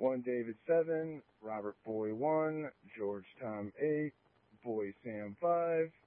1 David 7, Robert Boy 1, George Tom 8, Boy Sam 5,